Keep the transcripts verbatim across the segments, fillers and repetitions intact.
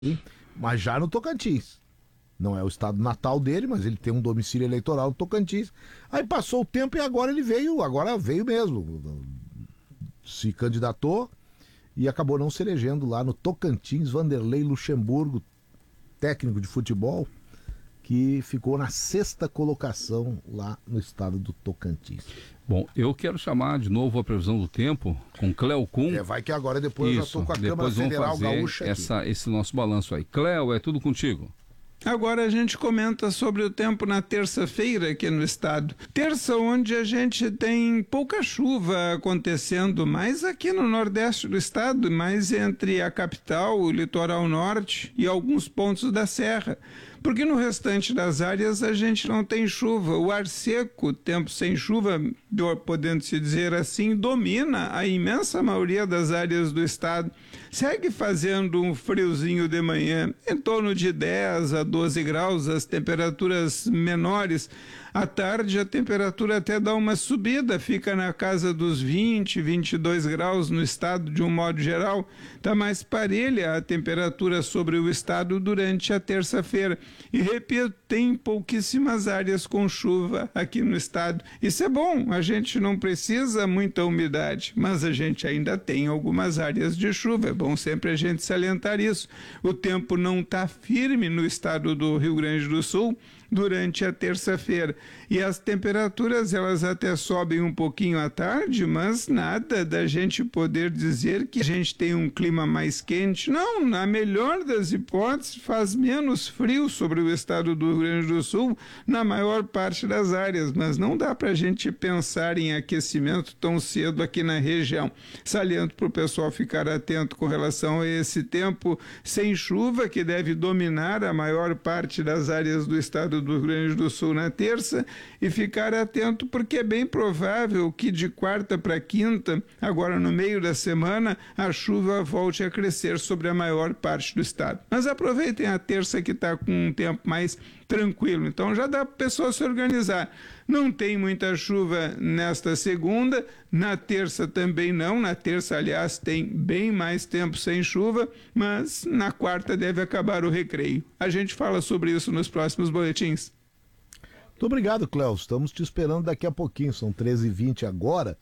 mas já no Tocantins. Não é o estado natal dele, mas ele tem um domicílio eleitoral no Tocantins. Aí passou o tempo e agora ele veio, agora veio mesmo. Se candidatou e acabou não se elegendo lá no Tocantins. Vanderlei Luxemburgo, técnico de futebol, que ficou na sexta colocação lá no estado do Tocantins. Bom, eu quero chamar de novo a previsão do tempo com Cléo Kuhn. É, vai que agora depois Isso, eu já tô com a depois Câmara vamos Federal fazer Gaúcha essa, aqui. esse nosso balanço aí. Cléo, é tudo contigo. Agora a gente comenta sobre o tempo na terça-feira aqui no estado. Terça, onde a gente tem pouca chuva acontecendo, mais aqui no nordeste do estado, mais entre a capital, o litoral norte e alguns pontos da serra. Porque no restante das áreas a gente não tem chuva. O ar seco, tempo sem chuva, podendo se dizer assim, domina a imensa maioria das áreas do estado. Segue fazendo um friozinho de manhã, em torno de dez a doze graus, as temperaturas menores. À tarde a temperatura até dá uma subida, fica na casa dos vinte, vinte e dois graus no estado de um modo geral. Está mais parelha a temperatura sobre o estado durante a terça-feira. E repito, tem pouquíssimas áreas com chuva aqui no estado. Isso é bom, a gente não precisa muita umidade, mas a gente ainda tem algumas áreas de chuva. É bom sempre a gente salientar isso. O tempo não está firme no estado do Rio Grande do Sul durante a terça-feira. E as temperaturas, elas até sobem um pouquinho à tarde, mas nada da gente poder dizer que a gente tem um clima mais quente. Não, na melhor das hipóteses, faz menos frio sobre o estado do Rio Grande do Sul, na maior parte das áreas, mas não dá para a gente pensar em aquecimento tão cedo aqui na região. Saliento para o pessoal ficar atento com relação a esse tempo sem chuva, que deve dominar a maior parte das áreas do estado do Rio Grande do Sul na terça, e ficar atento porque é bem provável que de quarta para quinta, agora no meio da semana, a chuva volte a crescer sobre a maior parte do estado. Mas aproveitem a terça que está com um tempo mais tranquilo, então já dá para a pessoa se organizar. Não tem muita chuva nesta segunda, na terça também não, na terça, aliás, tem bem mais tempo sem chuva, mas na quarta deve acabar o recreio. A gente fala sobre isso nos próximos boletins. Muito obrigado, Cléo. Estamos te esperando daqui a pouquinho, são treze e vinte agora.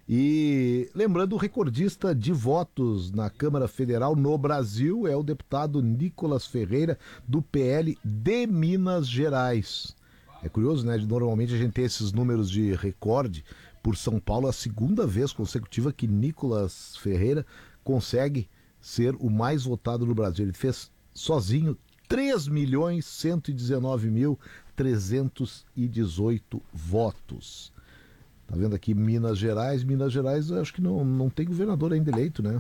E lembrando, o recordista de votos na Câmara Federal no Brasil é o deputado Nicolas Ferreira, do P L de Minas Gerais. É curioso, né? Normalmente a gente tem esses números de recorde por São Paulo, a segunda vez consecutiva que Nicolas Ferreira consegue ser o mais votado no Brasil. Ele fez sozinho três milhões cento e dezenove mil trezentos e dezoito votos. Tá vendo aqui Minas Gerais? Minas Gerais, eu acho que não, não tem governador ainda eleito, né?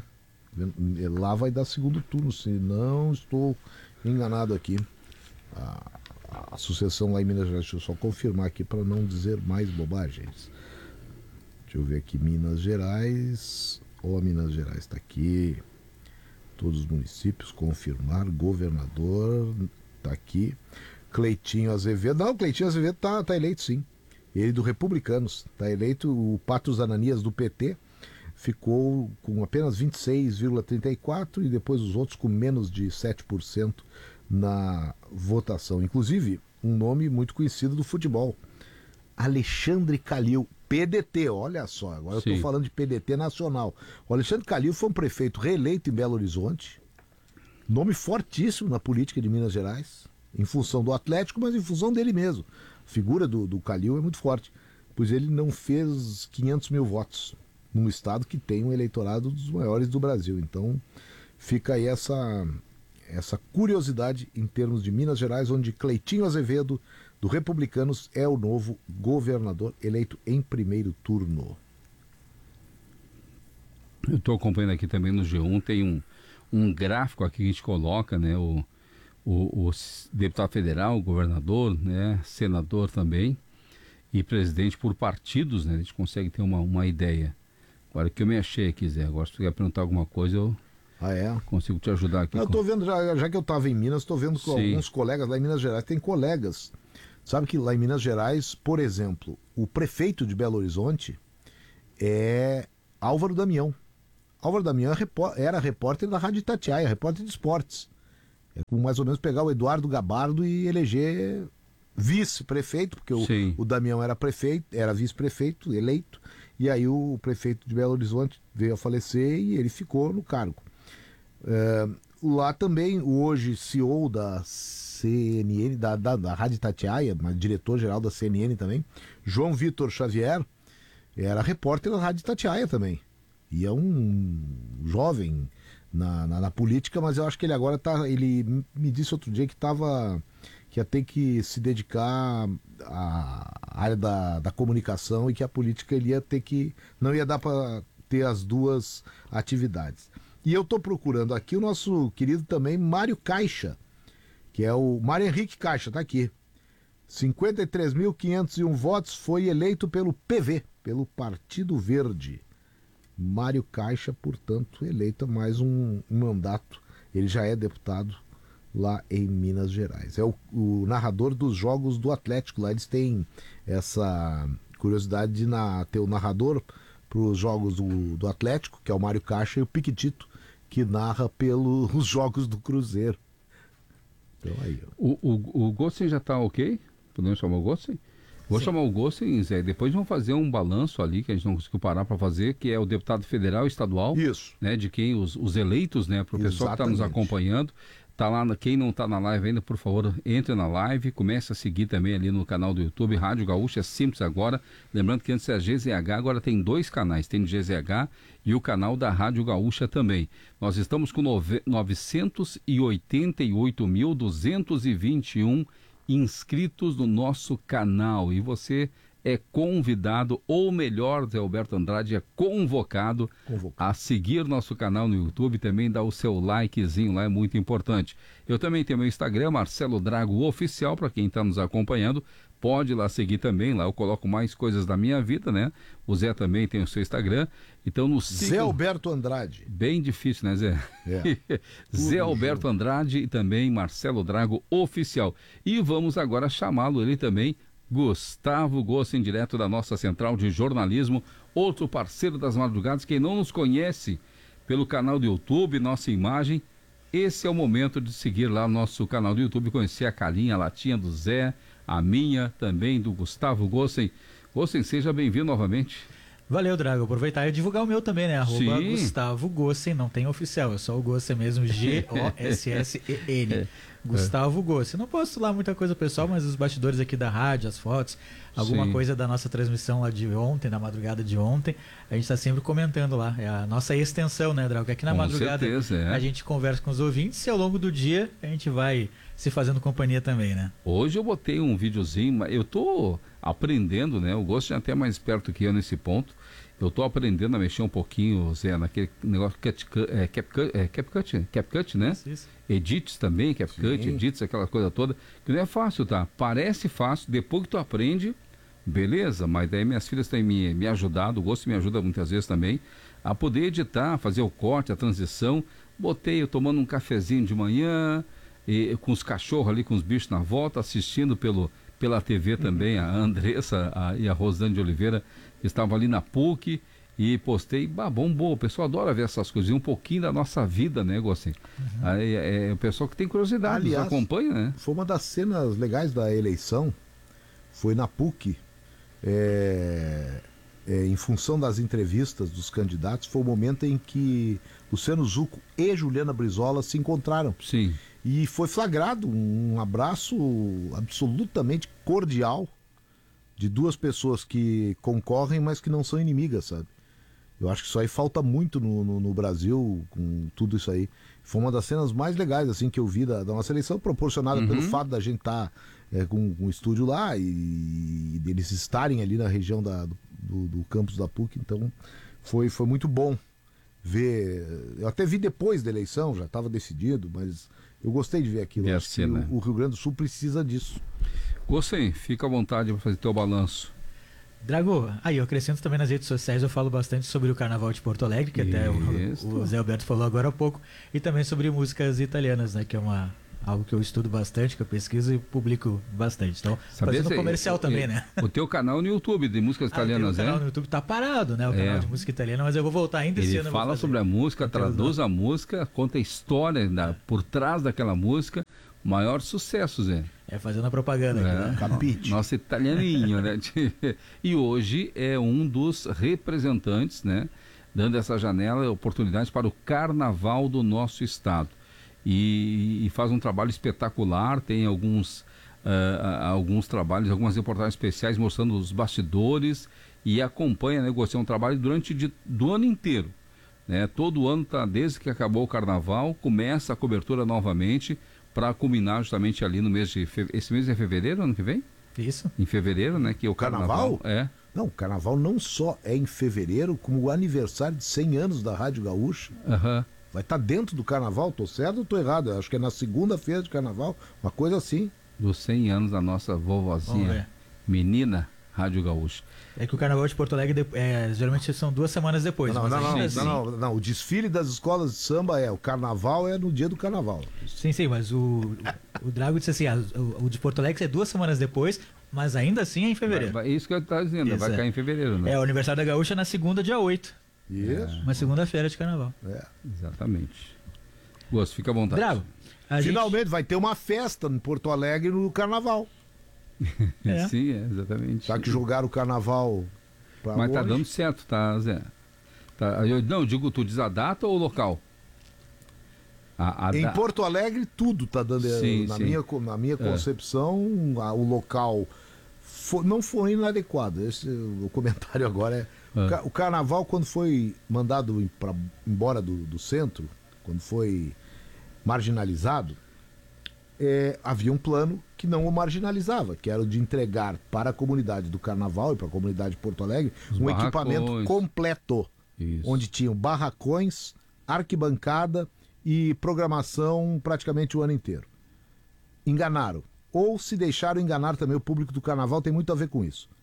Lá vai dar segundo turno, se não estou enganado aqui. A, a sucessão lá em Minas Gerais, deixa eu só confirmar aqui para não dizer mais bobagens. Deixa eu ver aqui, Minas Gerais. Ó, Minas Gerais está aqui. Todos os municípios, confirmar, governador, tá aqui. Cleitinho Azevedo, não, Cleitinho Azevedo tá, tá eleito sim. Ele do Republicanos, tá eleito. O Patos Ananias do P T ficou com apenas vinte e seis vírgula trinta e quatro e depois os outros com menos de sete por cento na votação. Inclusive, um nome muito conhecido do futebol, Alexandre Calil, P D T, olha só, agora Sim. eu estou falando de P D T nacional. O Alexandre Calil foi um prefeito reeleito em Belo Horizonte, nome fortíssimo na política de Minas Gerais, em função do Atlético, mas em função dele mesmo. A figura do, do Calil é muito forte, pois ele não fez quinhentos mil votos num estado que tem um eleitorado dos maiores do Brasil. Então fica aí essa, essa curiosidade em termos de Minas Gerais, onde Cleitinho Azevedo, do Republicanos, é o novo governador eleito em primeiro turno. Eu estou acompanhando aqui também no G um, tem um, um gráfico aqui que a gente coloca, né, o, o, o deputado federal, o governador, né, senador também, e presidente por partidos, né, a gente consegue ter uma, uma ideia. Agora que eu me achei aqui, Zé, agora se você quer perguntar alguma coisa, eu ah, é? consigo te ajudar aqui. Eu estou com... vendo, já, já que eu estava em Minas, estou vendo que alguns colegas lá em Minas Gerais, tem colegas, sabe que lá em Minas Gerais, por exemplo, o prefeito de Belo Horizonte é Álvaro Damião. Álvaro Damião era repórter da Rádio Itatiaia, repórter de esportes. É como mais ou menos pegar o Eduardo Gabardo e eleger vice-prefeito, porque o, o Damião era prefeito, era vice-prefeito eleito, e aí o prefeito de Belo Horizonte veio a falecer e ele ficou no cargo. É, lá também, o hoje C E O da C N N, da, da, da Rádio Itatiaia, mas diretor-geral da C N N também, João Vitor Xavier, era repórter da Rádio Itatiaia também. E é um jovem na, na, na política, mas eu acho que ele agora tá. Ele me disse outro dia que estava. Que ia ter que se dedicar à área da, da comunicação e que a política ele ia ter que. Não ia dar para ter as duas atividades. E eu estou procurando aqui o nosso querido também Mário Caixa, que é o Mário Henrique Caixa, tá aqui. cinquenta e três mil quinhentos e um votos, foi eleito pelo P V, pelo Partido Verde. Mário Caixa, portanto, eleito mais um, um mandato. Ele já é deputado lá em Minas Gerais. É o, o narrador dos jogos do Atlético. Lá eles têm essa curiosidade de na, ter o narrador para os jogos do, do Atlético, que é o Mário Caixa, e o Piquitito, que narra pelos jogos do Cruzeiro. Então aí. O, o, o Gossen já está ok? Podemos chamar o Gossen? Vou Sim. chamar o Gossen, Zé. Depois vamos fazer um balanço ali, que a gente não conseguiu parar para fazer, que é o deputado federal e estadual. Isso. Né, de quem os, os eleitos, né? Para o pessoal que está nos acompanhando. Tá lá, quem não está na live ainda, por favor, entre na live, comece a seguir também ali no canal do YouTube, Rádio Gaúcha, é simples agora, lembrando que antes é a G Z H, agora tem dois canais, tem o G Z H e o canal da Rádio Gaúcha também. Nós estamos com novecentos e oitenta e oito mil duzentos e vinte e um inscritos no nosso canal, e você é convidado, ou melhor, Zé Alberto Andrade é convocado Convocado. a seguir nosso canal no YouTube, também dá o seu likezinho lá, é muito importante. Eu também tenho meu Instagram, Marcelo Drago Oficial, para quem está nos acompanhando, pode ir lá seguir também, lá eu coloco mais coisas da minha vida, né? O Zé também tem o seu Instagram, então no Zé Alberto Andrade. Bem difícil, né, Zé? É. Zé Alberto Andrade e também Marcelo Drago Oficial. E vamos agora chamá-lo, ele também, Gustavo Gossen, direto da nossa central de jornalismo, outro parceiro das madrugadas. Quem não nos conhece pelo canal do YouTube, nossa imagem, esse é o momento de seguir lá nosso canal do YouTube, conhecer a carinha, a latinha do Zé, a minha também, do Gustavo Gossen. Gossen, seja bem-vindo novamente. Valeu, Drago. Aproveitar e divulgar o meu também, né? Arroba Sim. Gustavo Gossen, não tem oficial, é só o Gossen mesmo, G O S S E N. É. Gustavo Gossen. Não posto lá muita coisa pessoal, mas os bastidores aqui da rádio, as fotos, alguma Sim. coisa da nossa transmissão lá de ontem, da madrugada de ontem, a gente está sempre comentando lá. É a nossa extensão, né, Drago? Aqui na com madrugada certeza, é. a gente conversa com os ouvintes e ao longo do dia a gente vai se fazendo companhia também, né? Hoje eu botei um videozinho, mas eu tô aprendendo, né? O Gosto é até mais perto que eu nesse ponto. Eu tô aprendendo a mexer um pouquinho, Zé, naquele negócio CapCut, é, CapCut, é, CapCut, CapCut, né? Isso, isso. Edits também, CapCut, Edits, aquela coisa toda, que não é fácil, tá? Parece fácil, depois que tu aprende, beleza, mas daí minhas filhas têm me, me ajudado, o Gosto me ajuda muitas vezes também, a poder editar, fazer o corte, a transição. Botei eu tomando um cafezinho de manhã, e, com os cachorros ali, com os bichos na volta, assistindo pelo, pela T V também, a Andressa a, e a Rosane de Oliveira, que estavam ali na P U C, e postei, bah, bom, bom, o pessoal adora ver essas coisas, e um pouquinho da nossa vida, né, Gossen? Uhum. Aí, é, é o pessoal que tem curiosidade, aliás, nos acompanha, né? Foi uma das cenas legais da eleição, foi na P U C, é, é, em função das entrevistas dos candidatos, foi o momento em que Luciano Zucco e Juliana Brizola se encontraram. Sim. E foi flagrado um abraço absolutamente cordial de duas pessoas que concorrem, mas que não são inimigas, sabe? Eu acho que isso aí falta muito no, no, no Brasil, com tudo isso aí. Foi uma das cenas mais legais assim que eu vi da, da nossa eleição, proporcionada uhum. pelo fato da gente estar tá, é, com, com o estúdio lá e, e deles estarem ali na região da, do, do campus da P U C. Então foi, foi muito bom ver. Eu até vi depois da eleição, já estava decidido, mas eu gostei de ver aquilo. É acho assim, né? o, o Rio Grande do Sul precisa disso. Gossen, fica à vontade para fazer teu balanço. Drago, aí eu acrescento também nas redes sociais, eu falo bastante sobre o Carnaval de Porto Alegre, que Isso. até o, o Zé Alberto falou agora há pouco, e também sobre músicas italianas, né, que é uma, algo que eu estudo bastante, que eu pesquiso e publico bastante. Então, Sabia fazendo se- comercial é, também, é, né? O teu canal no YouTube de músicas Ah, eu tenho italianas, o canal né? no YouTube tá parado, né? O canal É. de música italiana, mas eu vou voltar ainda esse Ele ano. eu vou fala fazer. sobre a música, Conteúdo. traduz a música, conta a história da, por trás daquela música. Maior sucesso, Zé. É, fazendo a propaganda aqui, É. né? Capite. Nosso italianinho, né? E hoje é um dos representantes, né? Dando essa janela, oportunidades para o carnaval do nosso estado. E, e faz um trabalho espetacular, tem alguns, ah, alguns trabalhos, algumas reportagens especiais mostrando os bastidores e acompanha, negociar um trabalho durante de, do ano inteiro. Né? Todo ano, tá, desde que acabou o carnaval, começa a cobertura novamente para culminar justamente ali no mês de fevereiro. Esse mês é fevereiro, ano que vem? Isso. Em fevereiro, né? Que é o Carnaval? carnaval. É. Não, o carnaval não só é em fevereiro, como o aniversário de cem anos da Rádio Gaúcha. Aham. Vai estar dentro do carnaval, tô certo ou tô errado? Eu acho que é na segunda-feira de carnaval, uma coisa assim. Dos cem anos da nossa Vamos vovozinha, ver. menina Rádio Gaúcha. É que o Carnaval de Porto Alegre de- é, geralmente são duas semanas depois. Não, mas não, não, ainda não, assim- não, não, não. O desfile das escolas de samba é, o carnaval é no dia do carnaval. Sim, sim, mas o, o Drago disse assim, ah, o, o de Porto Alegre é duas semanas depois, mas ainda assim é em fevereiro. Vai, vai- isso que eu estava dizendo, Isso, vai é. cair em fevereiro, né? É, o aniversário da Gaúcha é na segunda, dia oito. Isso. Uma segunda-feira de Carnaval. É. Exatamente. Gosto, fica à vontade. Drago, a gente... Finalmente vai ter uma festa em Porto Alegre no carnaval. É. Sim, é, exatamente. Já que jogaram o carnaval pra Mas tá longe. dando certo, tá, Zé? Tá, eu, não, eu digo, tu diz a data ou o local? A, a Em da- Porto Alegre tudo tá dando. Sim, na, sim. Minha, co- na minha concepção, a- o local fo- não foi inadequado. Esse, o comentário agora é. Ah. O, ca- o carnaval, quando foi mandado em- pra, embora do, do centro, quando foi marginalizado, é, havia um plano que não o marginalizava, que era o de entregar para a comunidade do carnaval e para a comunidade de Porto Alegre Os um barracões. equipamento completo, Isso. onde tinham barracões, arquibancada e programação praticamente o ano inteiro. Enganaram. Ou se deixaram enganar também o público do carnaval, tem muito a ver com isso.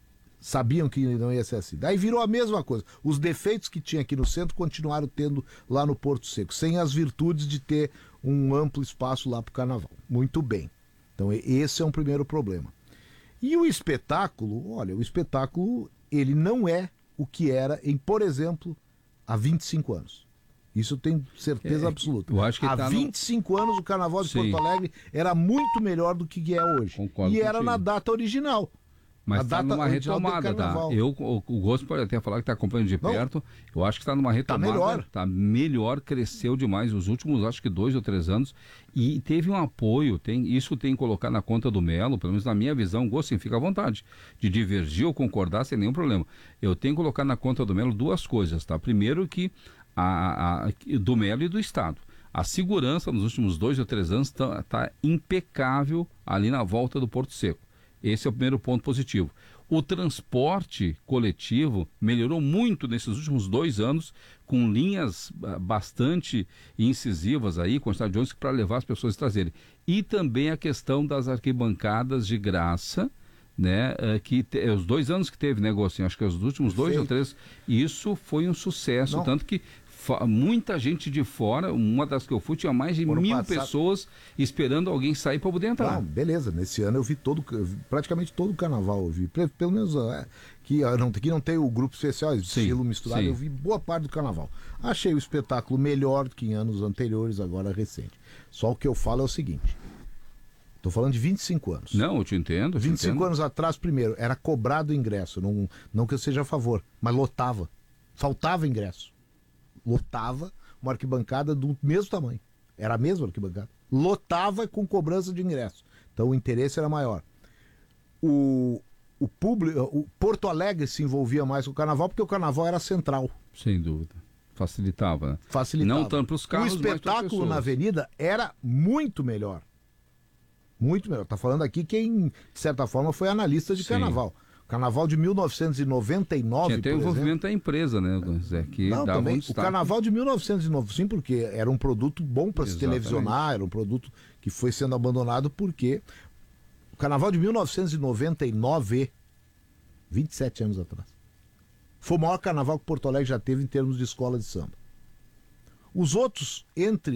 Sabiam que não ia ser assim. Daí virou a mesma coisa. Os defeitos que tinha aqui no centro continuaram tendo lá no Porto Seco, sem as virtudes de ter um amplo espaço lá para o carnaval. Muito bem. Então e- esse é um primeiro problema. E o espetáculo, olha, o espetáculo, ele não é o que era em, por exemplo, há vinte e cinco anos. Isso eu tenho certeza É, absoluta. eu acho que há tá no- vinte e cinco anos o carnaval de Sim. Porto Alegre era muito melhor do que é hoje. Concordo e era contigo. na data original. Mas a está data numa original do retomada, tá? carnaval. Eu, o, o Gosto pode até falar que está acompanhando de Não. perto. Eu acho que está numa retomada. melhor. Está melhor, cresceu demais os últimos, acho que dois ou três anos. E teve um apoio, tem, isso tem que colocar na conta do Melo, pelo menos na minha visão, Gosto, sim, fica à vontade. De divergir ou concordar sem nenhum problema. Eu tenho que colocar na conta do Melo duas coisas, tá? Primeiro que a, a- a- do Melo e do Estado. A segurança nos últimos dois ou três anos está tá impecável ali na volta do Porto Seco. Esse é o primeiro ponto positivo. O transporte coletivo melhorou muito nesses últimos dois anos, com linhas ah, bastante incisivas aí, quantidade de ônibus para levar as pessoas a trazerem. E também a questão das arquibancadas de graça, né? eh, que te- os dois anos que teve negócio, acho que os últimos dois ou três, isso foi um sucesso, Não. tanto que fa- muita gente de fora, uma das que eu fui, tinha mais de Ano mil passado- pessoas esperando alguém sair para poder entrar. Não, beleza, nesse ano eu vi todo, eu vi praticamente todo o carnaval, eu vi, pre- pelo menos é, que ah, não, que não tem o grupo especial, estilo misturado, sim. eu vi boa parte do carnaval. Achei o espetáculo melhor do que em anos anteriores, agora recente. Só o que eu falo é o seguinte, estou falando de vinte e cinco anos. Não, eu te entendo. eu te vinte e cinco entendo. anos atrás, primeiro, era cobrado ingresso, não, não que eu seja a favor, mas lotava, faltava ingresso. Lotava uma arquibancada do mesmo tamanho. Era a mesma arquibancada. Lotava com cobrança de ingresso. Então o interesse era maior. O, o público, o Porto Alegre se envolvia mais com o carnaval porque o carnaval era central. Sem dúvida. Facilitava, né? Facilitava. Não tanto para os carros, O mas pras espetáculo pessoas. na avenida era muito melhor. Muito melhor. Tá falando aqui quem, de certa forma, foi analista de Sim. carnaval. Carnaval de mil novecentos e noventa e nove, Tinha até por o exemplo. envolvimento da empresa, né, Zé? Que Não, dava também. um O destaque. carnaval de mil novecentos e nove, sim, porque era um produto bom para se Exatamente. televisionar, era um produto que foi sendo abandonado porque o carnaval de mil novecentos e noventa e nove, vinte e sete anos atrás, foi o maior carnaval que Porto Alegre já teve em termos de escola de samba. Os outros, entre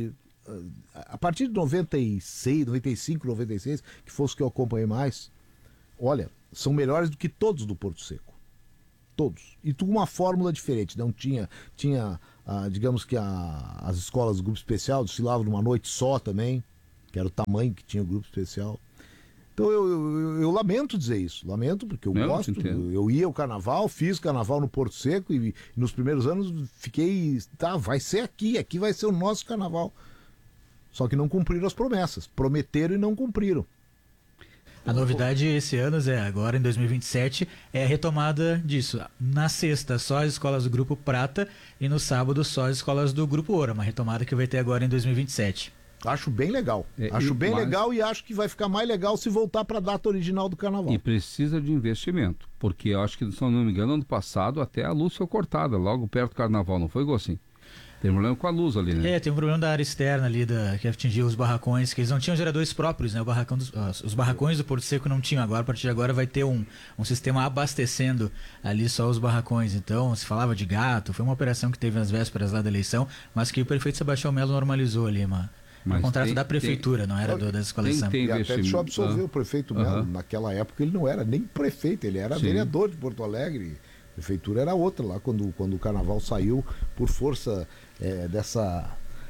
a partir de noventa e seis, noventa e cinco, noventa e seis, que fosse os que eu acompanhei mais, olha, são melhores do que todos do Porto Seco. Todos. E com uma fórmula diferente. Não tinha, tinha ah, digamos que a, as escolas do grupo especial desfilavam numa noite só também, que era o tamanho que tinha o grupo especial. Então eu, eu, eu lamento dizer isso. Lamento porque eu Não, gosto. Eu, eu ia ao carnaval, fiz carnaval no Porto Seco e, e nos primeiros anos fiquei... Tá, vai ser aqui, aqui vai ser o nosso carnaval. Só que não cumpriram as promessas. Prometeram e não cumpriram. A novidade esse ano, Zé, agora em dois mil e vinte e sete, é a retomada disso. Na sexta, só as escolas do Grupo Prata e no sábado, só as escolas do Grupo Ouro. Uma retomada que vai ter agora em dois mil e vinte e sete. Acho bem legal. É, acho e, bem mas... legal e acho que vai ficar mais legal se voltar para a data original do carnaval. E precisa de investimento, porque eu acho que, se não me engano, ano passado até a luz foi cortada, logo perto do carnaval, não foi, Gossim? Tem um problema com a luz ali, né? É, tem um problema da área externa ali, da, que atingiu os barracões, que eles não tinham geradores próprios, né? O barracão dos, os barracões do Porto Seco não tinham agora, a partir de agora vai ter um, um sistema abastecendo ali só os barracões. Então, se falava de gato, foi uma operação que teve nas vésperas lá da eleição, mas que o prefeito Sebastião Melo normalizou ali, mano. O contrato tem, da prefeitura, tem, não era do, das escolas de samba. E até deixa eu absolver uh, o prefeito Melo. Uh-huh. Naquela época ele não era nem prefeito, ele era Sim. vereador de Porto Alegre. A prefeitura era outra lá, quando, quando o carnaval saiu por força é, dessa...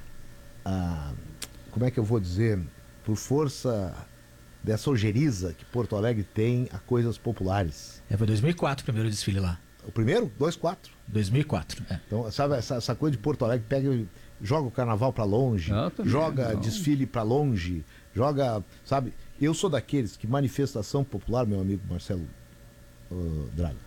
A, como é que eu vou dizer? Por força dessa ojeriza que Porto Alegre tem a coisas populares. É, foi dois mil e quatro o primeiro desfile lá. O primeiro? dois mil e quatro. dois mil e quatro, é. Então, sabe, essa, essa coisa de Porto Alegre pega... joga o carnaval para longe, também, joga não. desfile para longe, joga, sabe? Eu sou daqueles que manifestação popular, meu amigo Marcelo uh, Draga,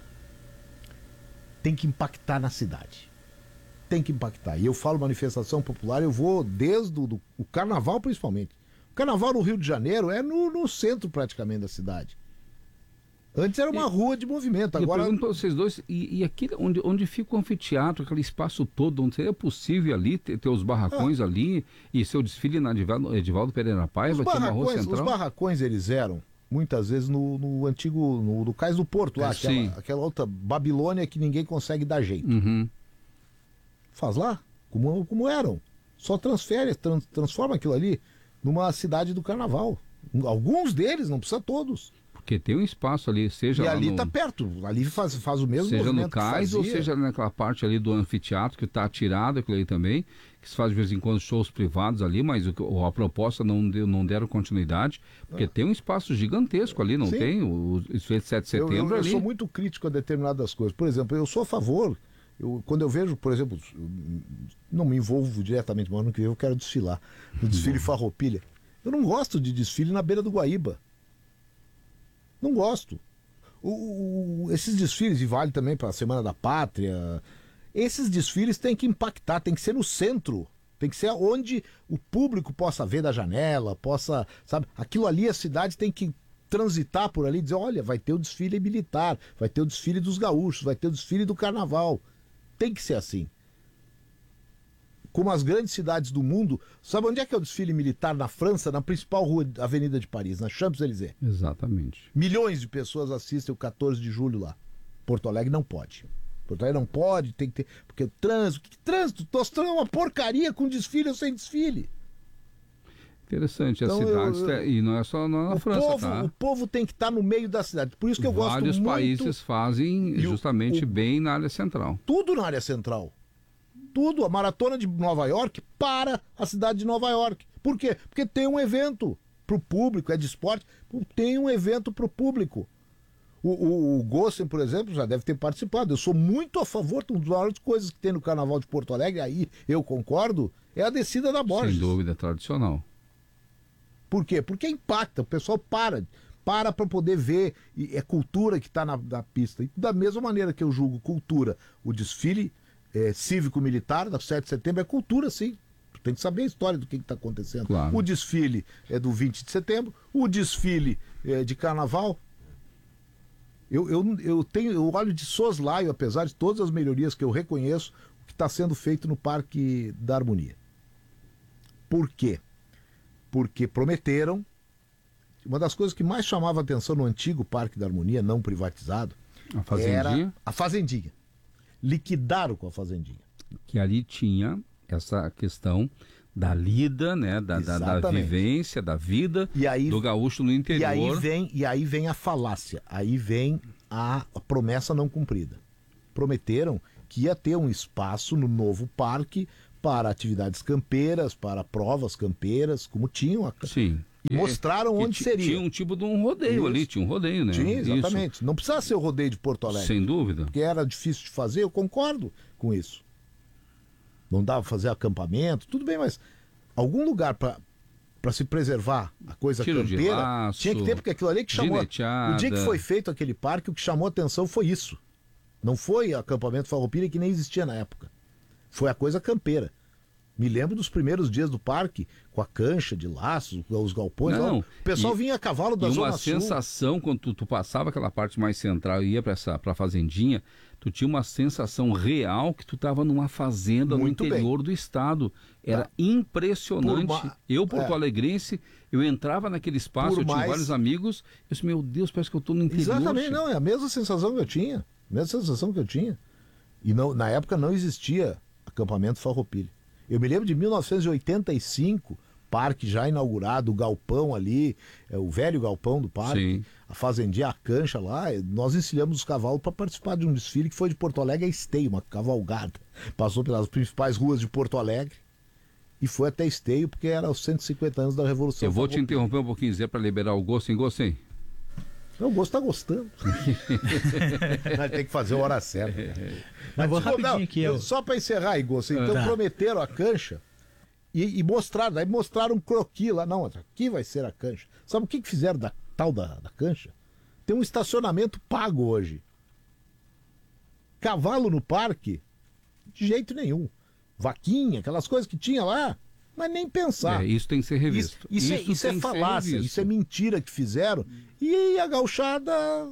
tem que impactar na cidade. Tem que impactar. E eu falo manifestação popular, eu vou desde o do, o carnaval principalmente. O carnaval no Rio de Janeiro é no, no centro praticamente da cidade. Antes era uma e, rua de movimento, agora... Eu pergunto para vocês dois, e, e aqui onde, onde fica o anfiteatro, aquele espaço todo, onde seria possível ali ter, ter os barracões ah. ali e seu desfile na Edivaldo, Edivaldo Pereira Paiva, tinha uma rua central? Os barracões eles eram, muitas vezes, no, no antigo, no, no Cais do Porto, lá, é, aquela, aquela outra Babilônia que ninguém consegue dar jeito. Uhum. Faz lá, como, como eram. Só transfere, trans, transforma aquilo ali numa cidade do carnaval. Alguns deles, não precisa todos. Porque tem um espaço ali, seja e lá ali no... tá perto, ali faz, faz o mesmo seja movimento no cais ou seja naquela parte ali do anfiteatro que está tirado aquilo aí também, que se faz de vez em quando shows privados ali, mas o, a proposta não, deu, não deram continuidade, porque ah. tem um espaço gigantesco ali, não Sim. tem? O desfile de sete de setembro eu, eu, ali. Eu sou muito crítico a determinadas coisas. Por exemplo, eu sou a favor, eu, quando eu vejo, por exemplo, não me envolvo diretamente, mas no que eu quero desfilar, no desfile Farroupilha. Eu não gosto de desfile na beira do Guaíba. Não gosto. O, o, esses desfiles, e vale também para a Semana da Pátria, esses desfiles têm que impactar, tem que ser no centro, tem que ser onde o público possa ver da janela, possa, sabe, aquilo ali a cidade tem que transitar por ali e dizer, olha, vai ter o desfile militar, vai ter o desfile dos gaúchos, vai ter o desfile do carnaval. Tem que ser assim. Como as grandes cidades do mundo, sabe onde é que é o desfile militar na França, na principal rua, Avenida de Paris, na Champs-Élysées? Exatamente. Milhões de pessoas assistem o quatorze de julho lá. Porto Alegre não pode. Porto Alegre não pode, tem que ter... Porque o trânsito, que trânsito? Tostão é uma porcaria com desfile ou sem desfile. Interessante, então, as cidades, eu, eu, e não é só na o França, povo, tá? O povo tem que estar no meio da cidade, por isso que eu Vários gosto muito... Vários países fazem justamente o, o, bem na área central. Tudo na área central. Tudo, a maratona de Nova York para a cidade de Nova York. Por quê? Porque tem um evento pro público, é de esporte, tem um evento pro público. O, o, o Gossen, por exemplo, já deve ter participado. Eu sou muito a favor, uma das maiores coisas que tem no Carnaval de Porto Alegre, aí eu concordo, é a descida da Borges. Sem dúvida, tradicional. Por quê? Porque impacta, o pessoal para, para para poder ver, e é cultura que está na, na pista. E da mesma maneira que eu julgo cultura, o desfile é, cívico-militar da sete de setembro é cultura, sim. Tu tem que saber a história do que está acontecendo. Claro. O desfile é do vinte de setembro, o desfile é de carnaval. Eu, eu, eu tenho, eu olho de soslaio, apesar de todas as melhorias que eu reconheço, o que está sendo feito no Parque da Harmonia. Por quê? Porque prometeram. Uma das coisas que mais chamava a atenção no antigo Parque da Harmonia, não privatizado, a fazendinha? Era a fazendinha. Liquidaram com a fazendinha. Que ali tinha essa questão da lida, né, da, da, da vivência, da vida e aí, do gaúcho no interior. E aí vem, e aí vem a falácia, aí vem a, a promessa não cumprida. Prometeram que ia ter um espaço no novo parque para atividades campeiras, para provas campeiras, como tinham. A... Sim. E mostraram que onde seria. Tinha um tipo de um rodeio Isso. ali, tinha um rodeio, né? Tinha, exatamente. Isso. Não precisava ser o rodeio de Porto Alegre. Sem dúvida. Porque era difícil de fazer, eu concordo com isso. Não dava pra fazer acampamento, tudo bem, mas algum lugar para para se preservar a coisa Tiro campeira, laço, tinha que ter, porque aquilo ali que chamou... gineteada. O dia que foi feito aquele parque, o que chamou a atenção foi isso. Não foi acampamento farroupilha, que nem existia na época. Foi a coisa campeira. Me lembro dos primeiros dias do parque, com a cancha de laços, os galpões. Não, ó, o pessoal e, vinha a cavalo da e Zona uma Sul. sensação, quando tu, tu passava aquela parte mais central e ia para essa pra fazendinha, tu tinha uma sensação real que tu estava numa fazenda Muito no interior bem. do estado. Era Tá. impressionante. Por ma... Eu, porto é. alegrense, eu entrava naquele espaço, Por eu tinha mais... vários amigos, eu disse, meu Deus, parece que eu estou no interior. Exatamente, não, é a mesma sensação que eu tinha. A mesma sensação que eu tinha. E não, na época não existia acampamento farroupilha. Eu me lembro de mil novecentos e oitenta e cinco, parque já inaugurado, o galpão ali, é, o velho galpão do parque, Sim. a fazendinha, a cancha lá, nós encilhamos os cavalos para participar de um desfile que foi de Porto Alegre a Esteio, uma cavalgada. Passou pelas principais ruas de Porto Alegre e foi até Esteio, porque era os cento e cinquenta anos da Revolução Eu vou te Farroupilha. interromper um pouquinho, Zé, para liberar o gosto, hein, gosto, hein? Não, o gosto tá gostando. Vai ter que fazer a hora certa. Mas vou Não, rapidinho aqui. Eu... Só para encerrar, Igor, então Tá. prometeram a cancha e, e mostraram, aí mostraram um croquis lá. Não, aqui vai ser a cancha. Sabe o que, que fizeram da tal da, da cancha? Tem um estacionamento pago hoje. Cavalo no parque? De jeito nenhum. Vaquinha, aquelas coisas que tinha lá, mas nem pensar. É, isso tem que ser revisto. Isso, isso, é, isso é tem que ser falácia, revisto. isso é mentira que fizeram. E a gauchada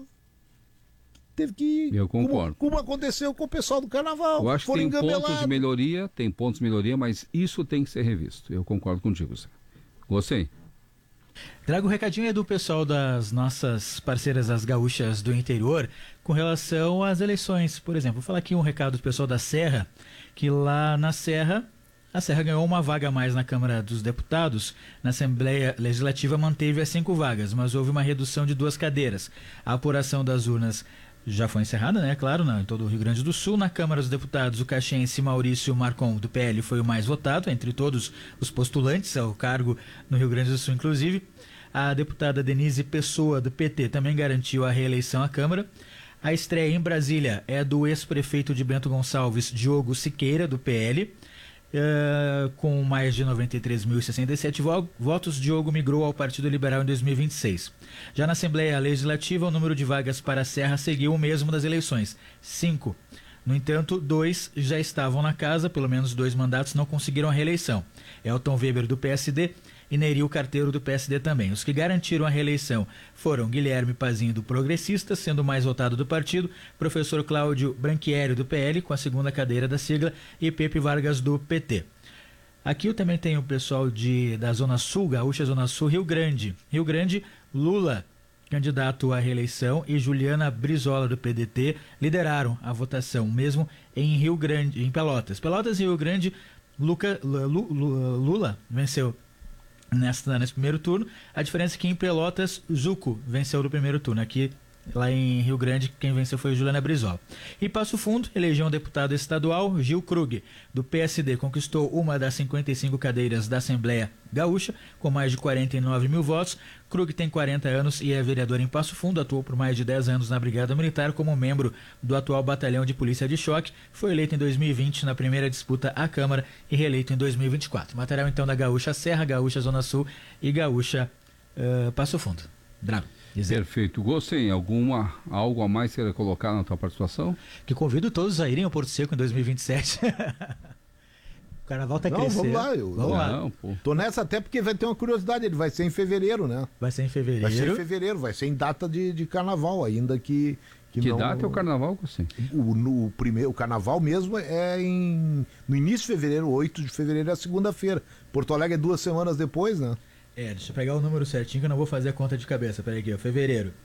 teve que... Eu concordo. Como, como aconteceu com o pessoal do carnaval. Eu acho que Foram tem pontos de engabelados. melhoria, tem pontos de melhoria, mas isso tem que ser revisto. Eu concordo contigo, Zé. Gostei. Trago um recadinho aí do pessoal das nossas parceiras, as gaúchas do interior, com relação às eleições. Por exemplo, vou falar aqui um recado do pessoal da Serra, que lá na Serra, a Serra ganhou uma vaga a mais na Câmara dos Deputados. Na Assembleia Legislativa manteve as cinco vagas, mas houve uma redução de duas cadeiras. A apuração das urnas já foi encerrada, né? Claro, em todo o Rio Grande do Sul. Na Câmara dos Deputados, o caxiense Maurício Marcon, do P L, foi o mais votado, entre todos os postulantes ao cargo no Rio Grande do Sul, inclusive. A deputada Denise Pessoa, do P T, também garantiu a reeleição à Câmara. A estreia em Brasília é do ex-prefeito de Bento Gonçalves, Diogo Siqueira, do P L. Uh, com mais de noventa e três mil e sessenta e sete vo votos, Diogo migrou ao Partido Liberal em dois mil e vinte e seis. Já na Assembleia Legislativa, o número de vagas para a Serra seguiu o mesmo das eleições, cinco. No entanto, dois já estavam na casa, pelo menos dois mandatos não conseguiram a reeleição. Elton Weber, do P S D, e Neril Carteiro, do P S D também. Os que garantiram a reeleição foram Guilherme Pazinho, do Progressistas, sendo o mais votado do partido, professor Cláudio Branquieri, do P L, com a segunda cadeira da sigla, e Pepe Vargas, do P T. Aqui eu também tenho o pessoal de, da Zona Sul, Gaúcha Zona Sul, Rio Grande. Rio Grande, Lula, candidato à reeleição, e Juliana Brizola, do P D T, lideraram a votação, mesmo em Rio Grande, em Pelotas. Pelotas e Rio Grande, Luca, Lula, Lula venceu Nesta, nesse primeiro turno. A diferença é que em Pelotas, Zuco venceu no primeiro turno. Aqui, lá em Rio Grande, quem venceu foi Juliana Brizola. E Passo Fundo, elegeu um deputado estadual, Gil Krug, do P S D, conquistou uma das cinquenta e cinco cadeiras da Assembleia Gaúcha, com mais de quarenta e nove mil votos. Krug tem quarenta anos e é vereador em Passo Fundo, atuou por mais de dez anos na Brigada Militar como membro do atual Batalhão de Polícia de Choque, foi eleito em dois mil e vinte na primeira disputa à Câmara e reeleito em dois mil e vinte e quatro. Material então da Gaúcha Serra, Gaúcha Zona Sul e Gaúcha uh, Passo Fundo. Drago. Perfeito. Gostei. Alguma, algo a mais que você quer colocar na tua participação? Que convido todos a irem ao Porto Seco em dois mil e vinte e sete. O carnaval tá Não, crescendo. vamos lá, eu, vamos lá. Não, pô. Tô nessa até porque vai ter uma curiosidade, ele vai ser em fevereiro, né? Vai ser em fevereiro. Vai ser em fevereiro, vai ser em data de, de carnaval, ainda que... Que, Que não, data é o carnaval, assim? O, no, o, primeiro, o carnaval mesmo é em, no início de fevereiro, oito de fevereiro é a segunda-feira. Porto Alegre é duas semanas depois, né? É, deixa eu pegar o número certinho que eu não vou fazer a conta de cabeça. Peraí aqui, ó, fevereiro.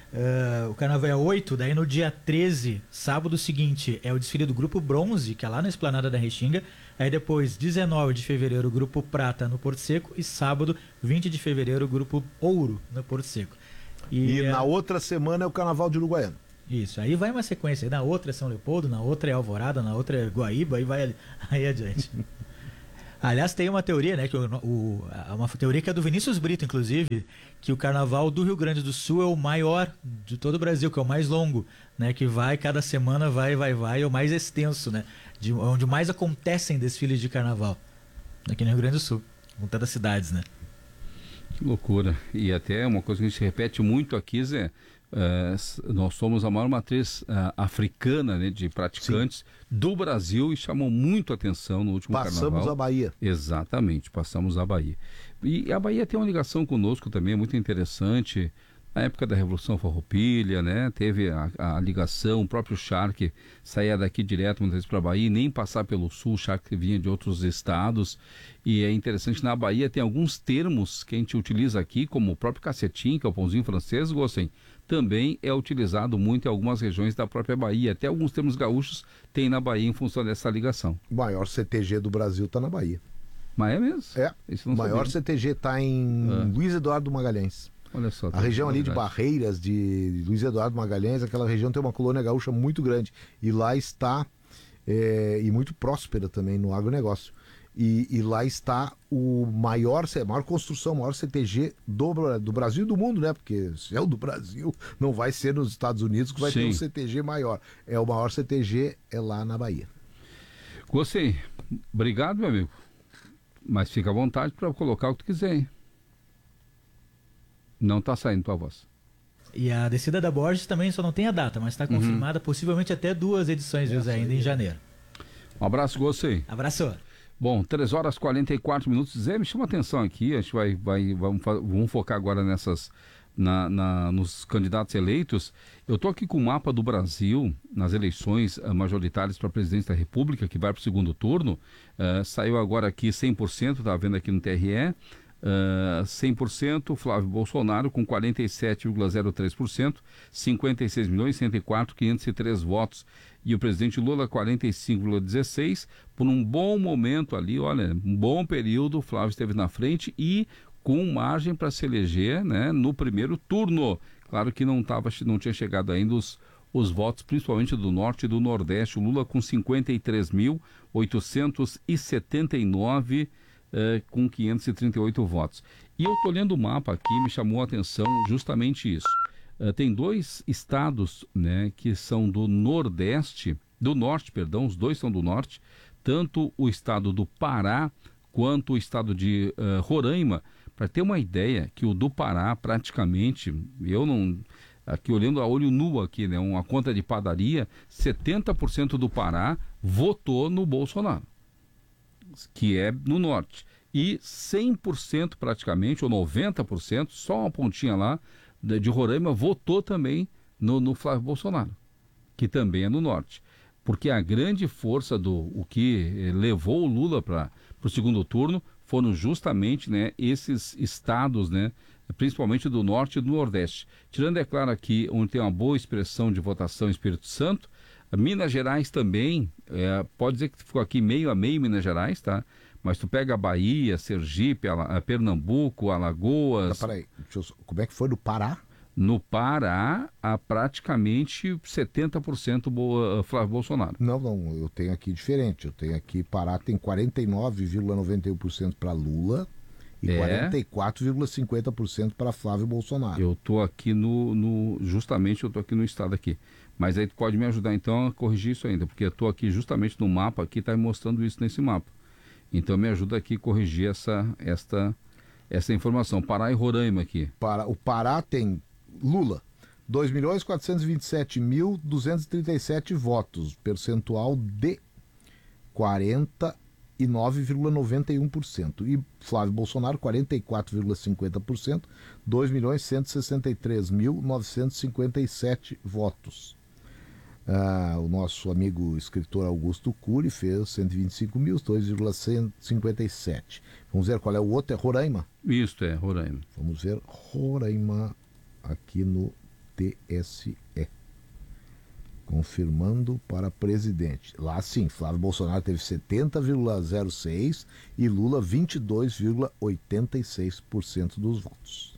Uh, o carnaval é oito, daí no dia treze, sábado seguinte, é o desfile do Grupo Bronze, que é lá na Esplanada da Restinga. Aí depois, dezenove de fevereiro, o Grupo Prata no Porto Seco. E sábado, vinte de fevereiro, o Grupo Ouro no Porto Seco. E, E, na uh, outra semana é o Carnaval de Uruguaiana. Isso, aí vai uma sequência. Aí na outra é São Leopoldo, na outra é Alvorada, na outra é Guaíba, aí vai aí adiante. Aliás, tem uma teoria, né, que o, o, uma teoria que é do Vinícius Brito, inclusive, que o Carnaval do Rio Grande do Sul é o maior de todo o Brasil, que é o mais longo, né, que vai, cada semana vai, vai, vai, é o mais extenso, né, de, onde mais acontecem desfiles de Carnaval, aqui no Rio Grande do Sul, com tantas cidades, né. Que loucura. E até uma coisa que a gente repete muito aqui, Zé, uh, nós somos a maior matriz uh, africana, né, de praticantes, sim, do Brasil, e chamou muito atenção no último Passamos carnaval. Passamos a Bahia. Exatamente, passamos a Bahia. E a Bahia tem uma ligação conosco também, muito interessante. Na época da Revolução Farroupilha, né, teve a, a ligação, o próprio Shark saía daqui direto muitas vezes para a Bahia, e nem passar pelo sul, o Shark vinha de outros estados. E é interessante, na Bahia tem alguns termos que a gente utiliza aqui, como o próprio cacetinho, que é o pãozinho francês, Gossen, também é utilizado muito em algumas regiões da própria Bahia. Até alguns termos gaúchos tem na Bahia em função dessa ligação. O maior C T G do Brasil está na Bahia. Mas é mesmo? É, o maior sabia. C T G está em ah. Luiz Eduardo Magalhães. Olha só, a região ali de Barreiras, de Luiz Eduardo Magalhães, aquela região tem uma colônia gaúcha muito grande. E lá está, é, e muito próspera também no agronegócio. E, e lá está o maior, a maior construção, o maior C T G do, do Brasil e do mundo, né? Porque se é o do Brasil, não vai ser nos Estados Unidos que vai Sim. ter um C T G maior. É o maior C T G, é lá na Bahia. Gostei. Obrigado, meu amigo. Mas fica à vontade para colocar o que tu quiser, hein? Não está saindo tua voz. E a descida da Borges também só não tem a data, mas está confirmada, uhum, possivelmente até duas edições, viu, Zé, ainda em janeiro. Um abraço, gostei. Abraço. Bom, três horas e quarenta e quatro minutos. Zé, me chama a atenção aqui, a gente vai, vai vamos, vamos focar agora nessas, na, na, nos candidatos eleitos. Eu estou aqui com o mapa do Brasil nas eleições uh, majoritárias para presidente da República, que vai para o segundo turno. Uh, saiu agora aqui cem por cento, estava vendo aqui no T R E. Uh, cem por cento, Flávio Bolsonaro com quarenta e sete vírgula zero três por cento, cinquenta e seis milhões cento e quatro mil quinhentos e três votos, e o presidente Lula quarenta e cinco vírgula dezesseis. Por um bom momento ali, olha, um bom período, o Flávio esteve na frente e com margem para se eleger, né, no primeiro turno. Claro que não, tava, não tinha chegado ainda os, os votos, principalmente do Norte e do Nordeste. O Lula com cinquenta e três mil oitocentos e setenta e nove Uh, com quinhentos e trinta e oito votos. E eu estou lendo o mapa aqui, me chamou a atenção justamente isso. Uh, tem dois estados, né, que são do Nordeste, do Norte, perdão, os dois são do Norte, tanto o estado do Pará quanto o estado de uh, Roraima. Para ter uma ideia, que o do Pará praticamente, eu não... Aqui olhando a olho nu aqui, né, uma conta de padaria, setenta por cento do Pará votou no Bolsonaro, que é no norte, e cem por cento praticamente, ou noventa por cento, só uma pontinha lá, de, de Roraima, votou também no, no Flávio Bolsonaro, que também é no norte. Porque a grande força do o que levou o Lula para o segundo turno foram justamente, né, esses estados, né, principalmente do norte e do nordeste. Tirando, é claro, aqui onde tem uma boa expressão de votação em Espírito Santo, Minas Gerais também, é, pode dizer que ficou aqui meio a meio Minas Gerais, tá? Mas tu pega a Bahia, Sergipe, a, a Pernambuco, Alagoas... Tá, peraí, deixa eu, como é que foi no Pará? No Pará, há praticamente setenta por cento boa, Flávio Bolsonaro. Não, não, eu tenho aqui diferente. Eu tenho aqui, Pará tem quarenta e nove vírgula noventa e um por cento para Lula e é. quarenta e quatro vírgula cinquenta por cento para Flávio Bolsonaro. Eu tô aqui no, no... Justamente eu tô aqui no estado aqui. Mas aí tu pode me ajudar então a corrigir isso ainda, porque eu estou aqui justamente no mapa, aqui está me mostrando isso nesse mapa. Então me ajuda aqui a corrigir essa, esta, essa informação. Pará e Roraima aqui. Para, o Pará tem Lula, dois milhões quatrocentos e vinte e sete mil duzentos e trinta e sete votos, percentual de quarenta e nove vírgula noventa e um por cento. E Flávio Bolsonaro, quarenta e quatro vírgula cinquenta por cento, dois milhões cento e sessenta e três mil novecentos e cinquenta e sete votos. Ah, o nosso amigo escritor Augusto Cury fez cento e vinte e cinco mil, dois vírgula cinquenta e sete. Vamos ver qual é o outro, é Roraima? Isso, é Roraima. Vamos ver Roraima aqui no T S E. Confirmando para presidente. Lá sim, Flávio Bolsonaro teve setenta vírgula zero seis por cento e Lula vinte e dois vírgula oitenta e seis por cento dos votos.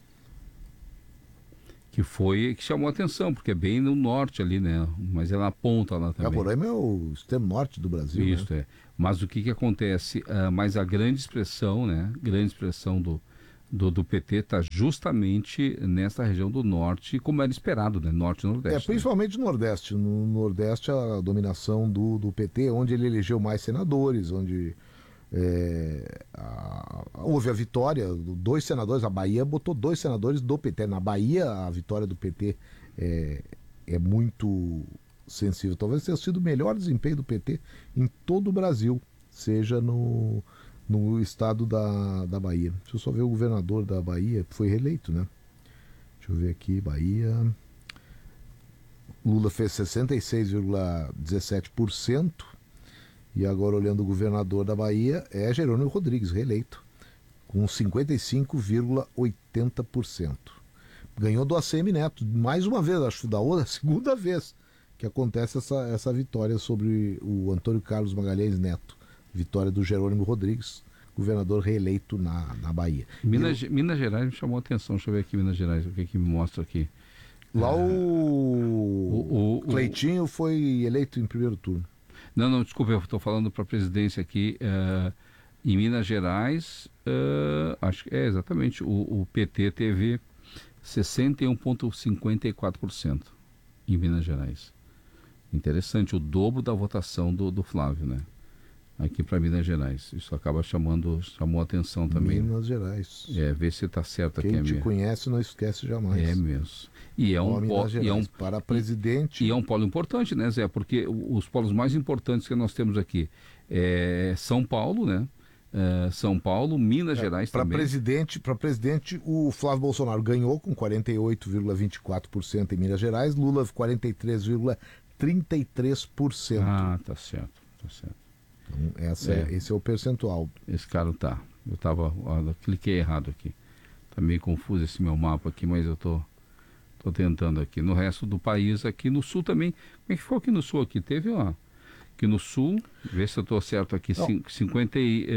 Que foi, que chamou a atenção, porque é bem no norte ali, né? Mas é na ponta lá também. É, Roraima é o extremo norte do Brasil. Isso, né? é. Mas o que que acontece? Uh, mas a grande expressão, né? Grande expressão do, do, do P T está justamente nessa região do norte, como era esperado, né? Norte e Nordeste. É, principalmente né? no Nordeste. No Nordeste, a dominação do, do P T, onde ele elegeu mais senadores, onde é, a, houve a vitória, dois senadores, a Bahia botou dois senadores do P T. Na Bahia, a vitória do P T é, é muito sensível. Talvez tenha sido o melhor desempenho do P T em todo o Brasil, seja no, no estado da, da Bahia. Deixa eu só ver o governador da Bahia, foi reeleito, né? Deixa eu ver aqui, Bahia. Lula fez sessenta e seis vírgula dezessete por cento e agora olhando o governador da Bahia é Jerônimo Rodrigues, reeleito, com cinquenta e cinco vírgula oitenta por cento. Ganhou do A C M Neto, mais uma vez, acho que da outra, segunda vez que acontece essa, essa vitória sobre o Antônio Carlos Magalhães Neto. Vitória do Jerônimo Rodrigues, governador reeleito na, na Bahia. Minas, Eu, Minas Gerais me chamou a atenção. Deixa eu ver aqui Minas Gerais, o que que me mostra aqui. Lá Ah, o, o, o Cleitinho foi eleito em primeiro turno. Não, não, desculpa, eu estou falando para a presidência aqui. Uh, em Minas Gerais, uh, acho que é exatamente, o, o P T teve sessenta e um vírgula cinquenta e quatro por cento em Minas Gerais. Interessante, o dobro da votação do, do Flávio, né? Aqui para Minas Gerais. Isso acaba chamando, chamou a atenção também. Minas Gerais. É, ver se está certo aqui. Quem é te mesmo. conhece não esquece jamais. É mesmo. E é um, Ó, Minas po- Gerais, e é um para presidente. E é um polo importante, né, Zé? Porque o- os polos mais importantes que nós temos aqui é São Paulo, né? É, São Paulo, Minas Gerais Para também. presidente, para presidente, o Flávio Bolsonaro ganhou com quarenta e oito vírgula vinte e quatro por cento em Minas Gerais, Lula quarenta e três vírgula trinta e três por cento. Ah, tá certo, tá certo. Então, essa é. É. esse é o percentual. Esse cara tá. Eu tava, ó, eu cliquei errado aqui. Tá meio confuso esse meu mapa aqui, mas eu tô, tô tentando aqui. No resto do país, aqui no sul também. Como é que ficou aqui no sul? Aqui teve, ó. Aqui no sul, vê se eu tô certo aqui, cin- cinquenta e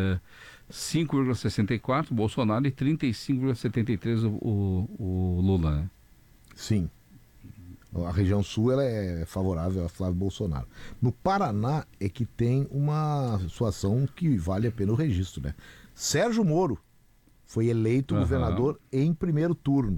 cinco vírgula sessenta e quatro Bolsonaro e trinta e cinco vírgula setenta e três o, o, o Lula, né? Sim. A região sul ela é favorável a Flávio Bolsonaro. No Paraná é que tem uma situação que vale a pena o registro, né? Sérgio Moro foi eleito Aham. governador em primeiro turno.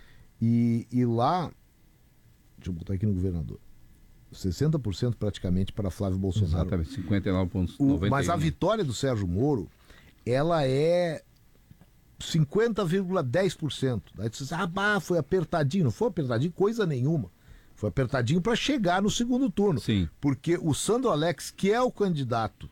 E, e lá, deixa eu botar aqui no governador, sessenta por cento praticamente para Flávio Bolsonaro. Exatamente, cinquenta e nove vírgula noventa e um. O- mas a vitória do Sérgio Moro, ela é cinquenta vírgula dez por cento. Daí você diz, ah, bah, foi apertadinho. Não foi apertadinho coisa nenhuma. Foi apertadinho para chegar no segundo turno. Sim. Porque o Sandro Alex, que é o candidato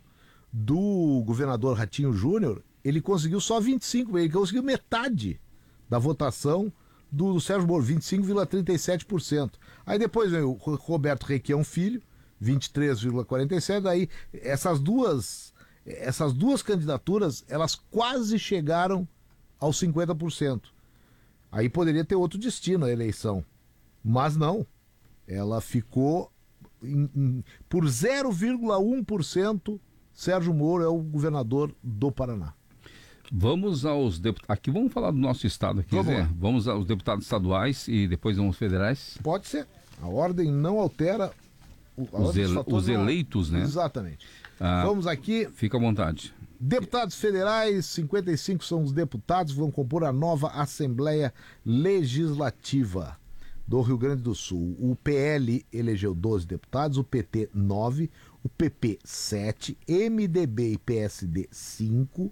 do governador Ratinho Júnior, ele conseguiu só vinte e cinco, ele conseguiu metade da votação do, do Sérgio Moro, vinte e cinco vírgula trinta e sete por cento. Aí depois vem o Roberto Requião Filho, vinte e três vírgula quarenta e sete por cento. Aí essas duas, essas duas candidaturas, elas quase chegaram aos cinquenta por cento. Aí poderia ter outro destino a eleição. Mas não. Ela ficou em, em, por zero vírgula um por cento. Sérgio Moro é o governador do Paraná. Vamos aos deputados. Aqui vamos falar do nosso estado aqui, Vamos Zé. lá. Vamos aos deputados estaduais e depois vamos aos federais. Pode ser. A ordem não altera. o- a Os, ordem dos ele- fatores os não- eleitos, né? Exatamente. Ah, Vamos aqui. Fica à vontade. Deputados federais, cinquenta e cinco são os deputados que vão compor a nova Assembleia Legislativa do Rio Grande do Sul. O P L elegeu doze deputados, o P T nove, o P P sete, M D B e P S D cinco,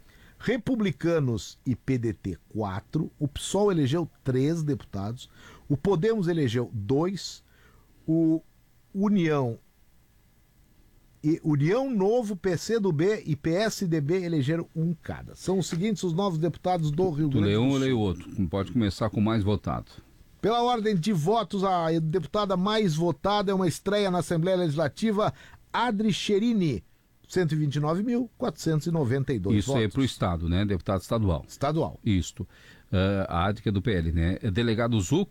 Republicanos e P D T quatro, o P SOL elegeu três deputados, o Podemos elegeu dois, o União e União Novo, P C do B e P S D B elegeram um cada. São os seguintes os novos deputados do Rio Tu Grande lê do um, Sul. eu leio outro. Pode começar com o mais votado. Pela ordem de votos, a deputada mais votada é uma estreia na Assembleia Legislativa, Adri Cherini, cento e vinte e nove mil, quatrocentos e noventa e dois Isso votos. é para o estado, né? Deputado estadual. Estadual. Isto. Uh, a A D que é do P L, né? Delegado Zuco,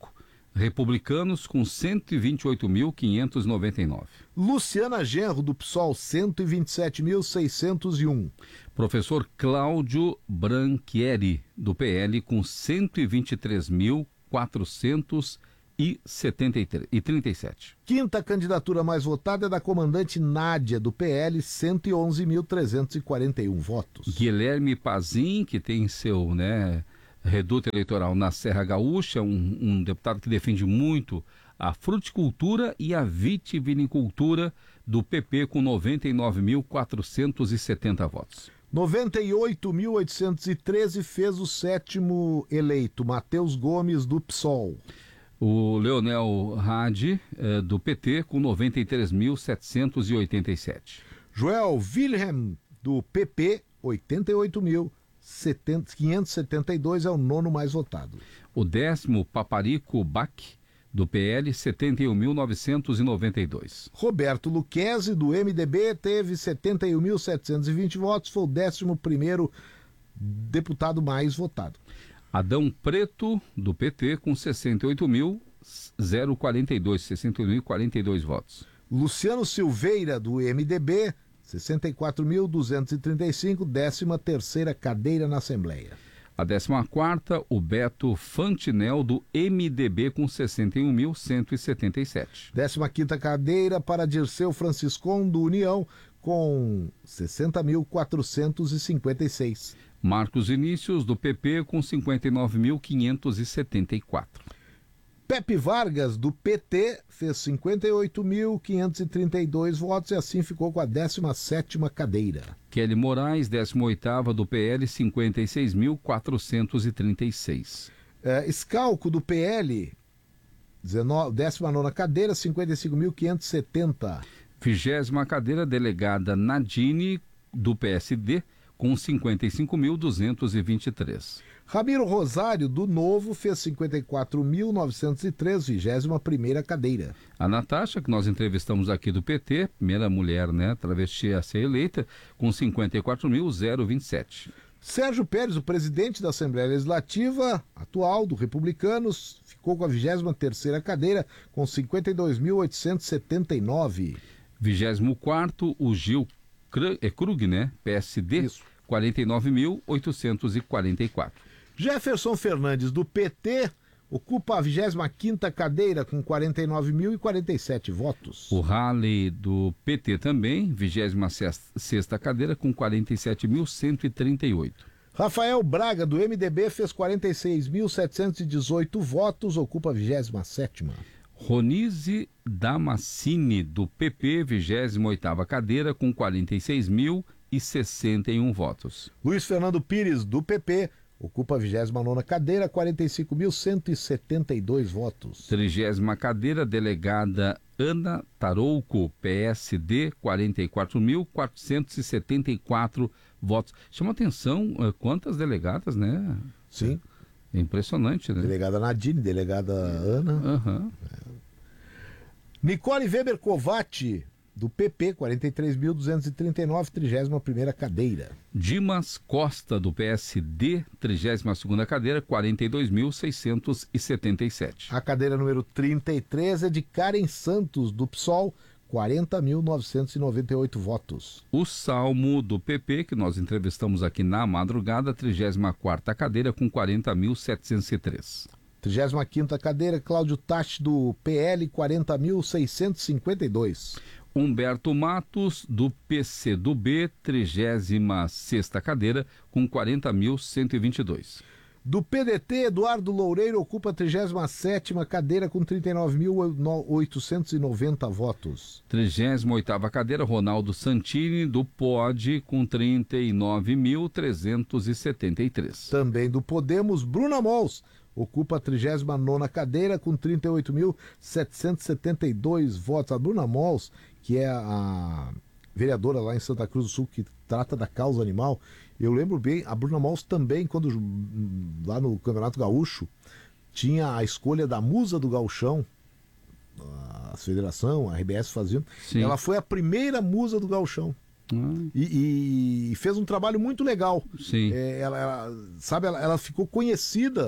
Republicanos com cento e vinte e oito mil quinhentos e noventa e nove. Luciana Genro, do P SOL, cento e vinte e sete mil seiscentos e um. Professor Cláudio Branchieri, do P L, com cento e vinte e três mil quatrocentos e trinta e sete. Quinta candidatura mais votada é da comandante Nádia, do P L, cento e onze mil trezentos e quarenta e um votos. Guilherme Pazin, que tem seu, né, reduto eleitoral na Serra Gaúcha, um, um deputado que defende muito a fruticultura e a vitivinicultura, do P P, com noventa e nove mil quatrocentos e setenta votos. noventa e oito mil oitocentos e treze fez o sétimo eleito, Matheus Gomes, do P SOL. O Leonel Hadi, eh, do P T, com noventa e três mil setecentos e oitenta e sete. Joel Wilhelm, do P P, oitenta e oito mil quinhentos e setenta e dois, é o nono mais votado. O décimo, Paparico Bach, do P L, setenta e um mil novecentos e noventa e dois. Roberto Luquezzi, do M D B, teve setenta e um mil setecentos e vinte votos, foi o décimo primeiro deputado mais votado. Adão Preto, do P T, com sessenta e oito mil quarenta e dois, sessenta e oito mil quarenta e dois votos. Luciano Silveira, do M D B, sessenta e quatro mil duzentos e trinta e cinco, décima terceira cadeira na Assembleia. A décima quarta, o Beto Fantinel, do M D B, com sessenta e um mil cento e setenta e sete. décima quinta cadeira para Dirceu Franciscon, do União, com sessenta mil quatrocentos e cinquenta e seis. Marcos Vinícius, do P P, com cinquenta e nove mil quinhentos e setenta e quatro. Pepe Vargas, do P T, fez cinquenta e oito mil quinhentos e trinta e dois votos e assim ficou com a décima sétima cadeira. Kelly Moraes, décima oitava, do P L, cinquenta e seis mil quatrocentos e trinta e seis. É, Escalco, do P L, décima nona cadeira, cinquenta e cinco mil quinhentos e setenta. Vigésima cadeira, delegada Nadine, do P S D, com cinquenta e cinco mil duzentos e vinte e três. Ramiro Rosário, do Novo, fez cinquenta e quatro mil novecentos e três, vigésima primeira cadeira. A Natasha, que nós entrevistamos aqui do P T, primeira mulher, né, travesti a ser eleita, com cinquenta e quatro mil vinte e sete. Sérgio Pérez, o presidente da Assembleia Legislativa atual, do Republicanos, ficou com a vigésima terceira cadeira, com cinquenta e dois mil oitocentos e setenta e nove. Vigésimo quarto, o Gil Krug, né, P S D, isso. quarenta e nove mil oitocentos e quarenta e quatro. Jefferson Fernandes, do P T, ocupa a vigésima quinta cadeira com quarenta e nove mil e quarenta e sete votos. O Halley, do P T também, vigésima sexta cadeira com quarenta e sete mil cento e trinta e oito. Rafael Braga, do M D B, fez quarenta e seis mil setecentos e dezoito votos, ocupa a vigésima sétima. Ronise Damascini, do P P, vigésima oitava cadeira com quarenta e seis mil e sessenta e um votos. Luiz Fernando Pires, do P P, ocupa a vigésima nona cadeira, quarenta e cinco mil cento e setenta e dois votos. Trigésima cadeira, delegada Ana Tarouco, P S D, quarenta e quatro mil quatrocentos e setenta e quatro votos. Chama atenção uh, quantas delegadas, né? Sim. É impressionante, né? Delegada Nadine, delegada Ana. Uhum. É. Nicole Weber Covatti, do P P, quarenta e três mil duzentos e trinta e nove, trigésima primeira cadeira. Dimas Costa, do P S D, trigésima segunda cadeira, quarenta e dois mil seiscentos e setenta e sete. A cadeira número trinta e três é de Karen Santos, do P SOL, quarenta mil novecentos e noventa e oito votos. O Salmo, do P P, que nós entrevistamos aqui na madrugada, trigésima quarta cadeira, com quarenta mil setecentos e três. trigésima quinta cadeira, Cláudio Tati, do P L, quarenta mil seiscentos e cinquenta e dois. Humberto Matos, do P C do B, trigésima sexta cadeira, com quarenta mil cento e vinte e dois. Do P D T, Eduardo Loureiro ocupa a trigésima sétima cadeira com trinta e nove mil oitocentos e noventa votos. trigésima oitava cadeira, Ronaldo Santini, do P O D, com trinta e nove mil trezentos e setenta e três. Também do Podemos, Bruna Mols ocupa a trigésima nona cadeira com trinta e oito mil setecentos e setenta e dois votos. A Bruna Mols, que é a vereadora lá em Santa Cruz do Sul, que trata da causa animal, eu lembro bem, a Bruna Mols também, quando lá no Campeonato Gaúcho, tinha a escolha da musa do gauchão, a federação, a R B S fazia, Sim. Ela foi a primeira musa do gauchão. Hum. E, e fez um trabalho muito legal. Sim. É, ela, ela, sabe, ela, ela ficou conhecida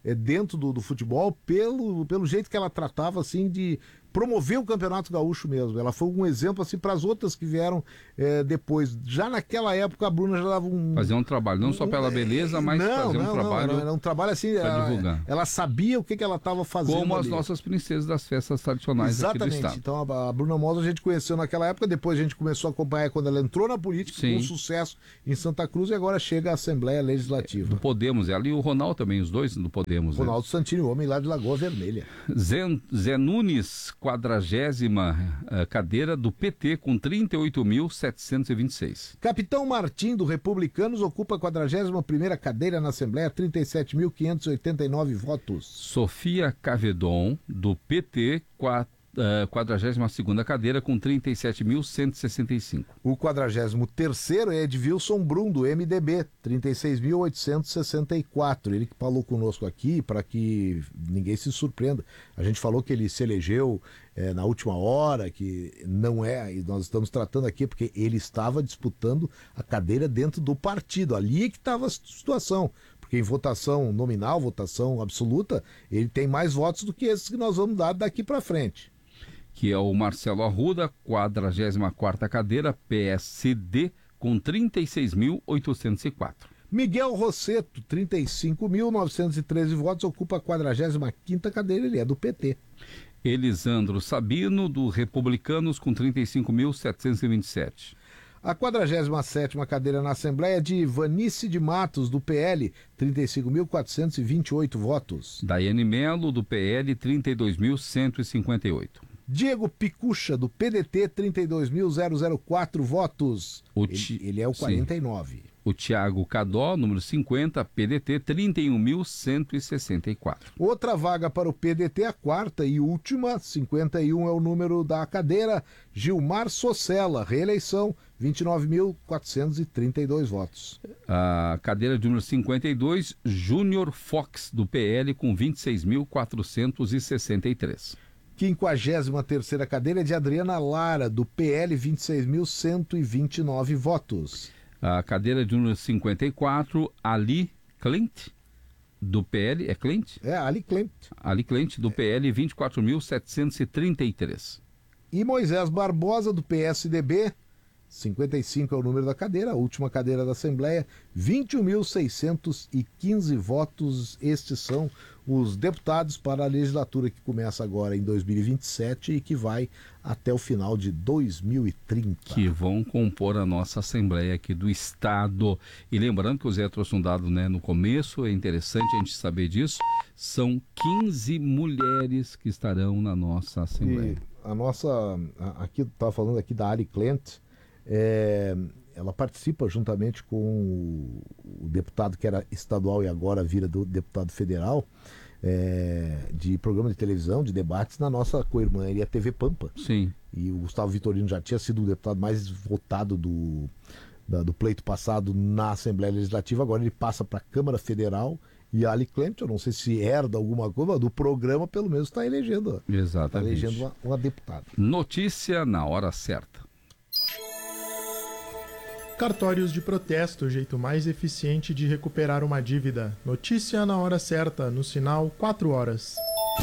é, dentro do, do futebol pelo, pelo jeito que ela tratava assim de promover o Campeonato Gaúcho mesmo. Ela foi um exemplo assim para as outras que vieram é, depois. Já naquela época a Bruna já dava um... Fazer um trabalho, não só pela beleza, mas não, fazer um não, trabalho... Não, era um trabalho assim, ela, divulgar. ela sabia o que, que ela estava fazendo. Como ali. As nossas princesas das festas tradicionais. Exatamente. Aqui do estado. Então a, a Bruna Mosa a gente conheceu naquela época, depois a gente começou a acompanhar quando ela entrou na política, Sim. com sucesso em Santa Cruz, e agora chega à Assembleia Legislativa. Do Podemos, ela e o Ronaldo também, os dois do Podemos. Ronaldo né? Santini, o homem lá de Lagoa Vermelha. Zé, Zé Nunes, quadragésima uh, cadeira do P T com trinta e oito mil setecentos e vinte e seis. Capitão Martim, do Republicanos, ocupa a quadragésima primeira cadeira na Assembleia, trinta e sete mil quinhentos e oitenta e nove votos. Sofia Cavedon, do P T, quadragésima segunda cadeira com trinta e sete mil cento e sessenta e cinco. O quadragésimo terceiro é Edvilson Brum, do M D B, trinta e seis mil oitocentos e sessenta e quatro. Ele que falou conosco aqui, para que ninguém se surpreenda. A gente falou que ele se elegeu é, na última hora, que não é, e nós estamos tratando aqui porque ele estava disputando a cadeira dentro do partido. Ali é que estava a situação. Porque em votação nominal, votação absoluta, ele tem mais votos do que esses que nós vamos dar daqui para frente. Que é o Marcelo Arruda, quadragésima quarta cadeira, P S D, com trinta e seis mil oitocentos e quatro. Miguel Rosseto, trinta e cinco mil novecentos e treze votos, ocupa a quadragésima quinta cadeira, ele é do P T. Elisandro Sabino, do Republicanos, com trinta e cinco mil setecentos e vinte e sete. A quadragésima sétima cadeira na Assembleia é de Vanice de Matos, do P L, trinta e cinco mil quatrocentos e vinte e oito votos. Daiane Melo, do P L, trinta e dois mil cento e cinquenta e oito. Diego Picucha, do P D T, trinta e dois mil quatrocentos votos. O ele, ti... ele é o quarenta e nove. Sim. O Tiago Cadó, número cinquenta, P D T, trinta e um mil cento e sessenta e quatro. Outra vaga para o P D T, a quarta e última, cinquenta e um é o número da cadeira. Gilmar Socella, reeleição, vinte e nove mil quatrocentos e trinta e dois votos. A cadeira de número cinquenta e dois, Júnior Fox, do P L, com vinte e seis mil quatrocentos e sessenta e três. quinquagésima terceira cadeira é de Adriana Lara, do P L, vinte e seis mil cento e vinte e nove votos. A cadeira de número cinquenta e quatro, Ali Clint, do P L, é Clint? É, Ali Clint. Ali Clint, do P L, vinte e quatro mil setecentos e trinta e três. E Moisés Barbosa, do P S D B, cinquenta e cinco é o número da cadeira, a última cadeira da Assembleia, vinte e um mil seiscentos e quinze votos. Estes são os deputados para a legislatura que começa agora em dois mil e vinte e sete e que vai até o final de dois mil e trinta. Que vão compor a nossa Assembleia aqui do Estado. E lembrando que o Zé trouxe um dado, né, no começo, é interessante a gente saber disso, são quinze mulheres que estarão na nossa Assembleia. E a nossa, aqui estava falando aqui da Ali Clint, é, ela participa juntamente com o, o deputado que era estadual e agora vira do deputado federal, é, de programa de televisão, de debates na nossa co-irmã, a T V Pampa. Sim. E o Gustavo Vitorino já tinha sido o deputado mais votado do, da, do pleito passado na Assembleia Legislativa, agora ele passa para a Câmara Federal. E a Ali Clint, eu não sei se herda alguma coisa, do programa pelo menos está elegendo. Exatamente. Está elegendo uma, uma deputada. Notícia na hora certa. Cartórios de protesto, o jeito mais eficiente de recuperar uma dívida. Notícia na hora certa, no sinal quatro horas.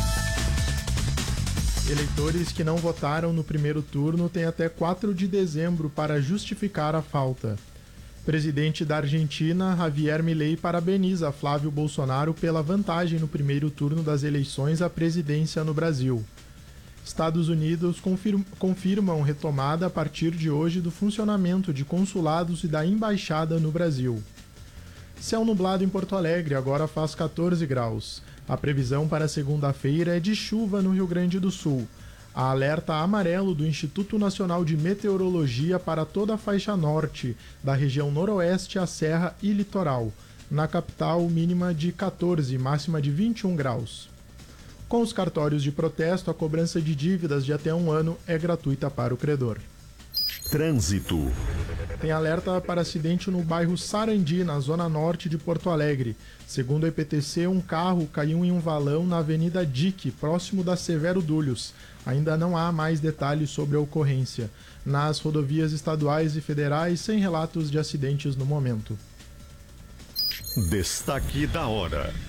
Eleitores que não votaram no primeiro turno têm até quatro de dezembro para justificar a falta. Presidente da Argentina, Javier Milei, parabeniza Flávio Bolsonaro pela vantagem no primeiro turno das eleições à presidência no Brasil. Estados Unidos confirm- confirmam retomada a partir de hoje do funcionamento de consulados e da embaixada no Brasil. Céu nublado em Porto Alegre, agora faz quatorze graus. A previsão para segunda-feira é de chuva no Rio Grande do Sul. Há alerta amarelo do Instituto Nacional de Meteorologia para toda a faixa norte, da região noroeste à serra e litoral. Na capital, mínima de quatorze, máxima de vinte e um graus. Com os cartórios de protesto, a cobrança de dívidas de até um ano é gratuita para o credor. Trânsito. Tem alerta para acidente no bairro Sarandi, na zona norte de Porto Alegre. Segundo a E P T C, um carro caiu em um valão na Avenida Dique, próximo da Severo Dúlios. Ainda não há mais detalhes sobre a ocorrência. Nas rodovias estaduais e federais, sem relatos de acidentes no momento. Destaque da hora.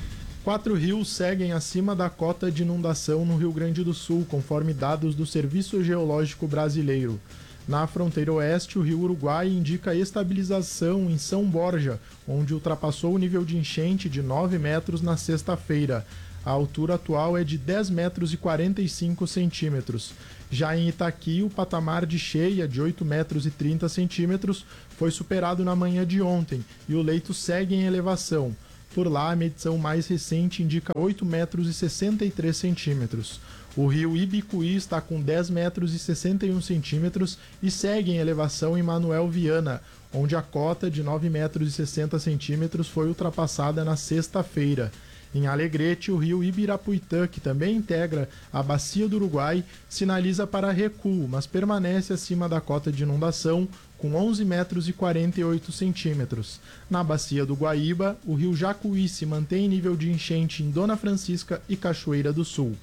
Quatro rios seguem acima da cota de inundação no Rio Grande do Sul, conforme dados do Serviço Geológico Brasileiro. Na fronteira oeste, o rio Uruguai indica estabilização em São Borja, onde ultrapassou o nível de enchente de nove metros na sexta-feira. A altura atual é de dez metros e quarenta e cinco centímetros. Já em Itaqui, o patamar de cheia, de oito metros e trinta centímetros, foi superado na manhã de ontem e o leito segue em elevação. Por lá, a medição mais recente indica oito metros e sessenta e três centímetros. O rio Ibicuí está com dez metros e sessenta e um centímetros e segue em elevação em Manuel Viana, onde a cota de nove metros e sessenta centímetros foi ultrapassada na sexta-feira. Em Alegrete, o rio Ibirapuitã, que também integra a Bacia do Uruguai, sinaliza para recuo, mas permanece acima da cota de inundação, com onze metros e quarenta e oito centímetros. Na Bacia do Guaíba, o rio Jacuí se mantém em nível de enchente em Dona Francisca e Cachoeira do Sul.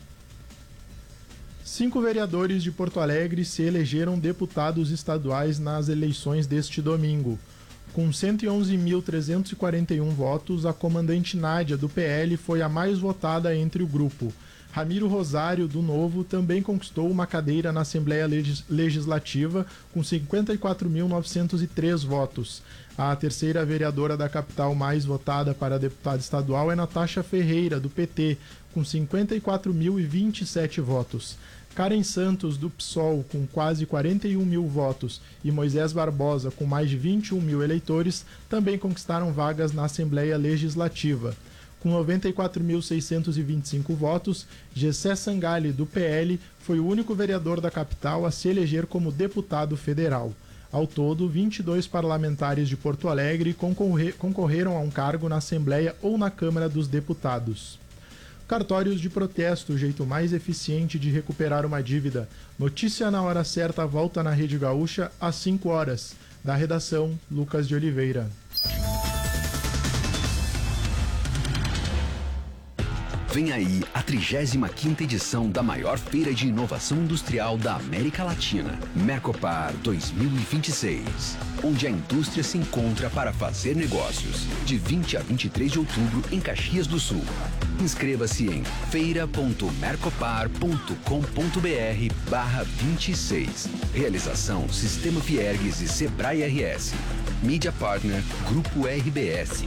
Cinco vereadores de Porto Alegre se elegeram deputados estaduais nas eleições deste domingo. Com cento e onze mil trezentos e quarenta e um votos, a comandante Nádia, do P L, foi a mais votada entre o grupo. Ramiro Rosário, do Novo, também conquistou uma cadeira na Assembleia Legis- Legislativa com cinquenta e quatro mil novecentos e três votos. A terceira vereadora da capital mais votada para deputada estadual é Natasha Ferreira, do P T, com cinquenta e quatro mil e vinte e sete votos. Karen Santos, do P SOL, com quase quarenta e um mil votos, e Moisés Barbosa, com mais de vinte e um mil eleitores, também conquistaram vagas na Assembleia Legislativa. Com noventa e quatro mil seiscentos e vinte e cinco votos, Gessé Sangalli, do P L, foi o único vereador da capital a se eleger como deputado federal. Ao todo, vinte e dois parlamentares de Porto Alegre concorre- concorreram a um cargo na Assembleia ou na Câmara dos Deputados. Cartórios de protesto, o jeito mais eficiente de recuperar uma dívida. Notícia na hora certa volta na Rede Gaúcha às cinco horas. Da redação, Lucas de Oliveira. Vem aí a trigésima quinta edição da maior feira de inovação industrial da América Latina, Mercopar dois mil e vinte e seis, onde a indústria se encontra para fazer negócios, de vinte a vinte e três de outubro em Caxias do Sul. Inscreva-se em feira ponto mercopar ponto com ponto br barra vinte e seis. Realização Sistema Fiergues e Sebrae R S. Mídia Partner Grupo R B S.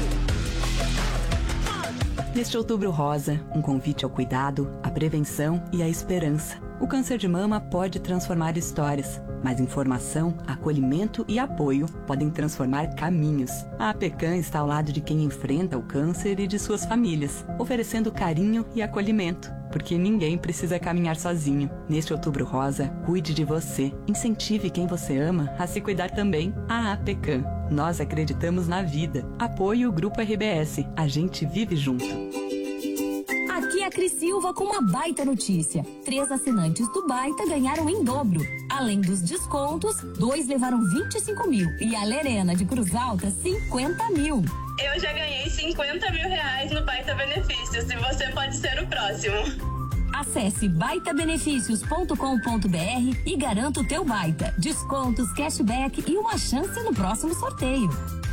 Neste Outubro Rosa, um convite ao cuidado, à prevenção e à esperança. O câncer de mama pode transformar histórias, mas informação, acolhimento e apoio podem transformar caminhos. A APECAM está ao lado de quem enfrenta o câncer e de suas famílias, oferecendo carinho e acolhimento, porque ninguém precisa caminhar sozinho. Neste Outubro Rosa, cuide de você, incentive quem você ama a se cuidar também. A APECAM. Nós acreditamos na vida. Apoie o Grupo R B S. A gente vive junto. Aqui é a Cris Silva com uma baita notícia. Três assinantes do Baita ganharam em dobro. Além dos descontos, dois levaram vinte e cinco mil e a Lerena de Cruz Alta cinquenta mil. Eu já ganhei cinquenta mil reais no Baita Benefícios e você pode ser o próximo. Acesse baita benefícios ponto com ponto br e garanta o teu Baita. Descontos, cashback e uma chance no próximo sorteio.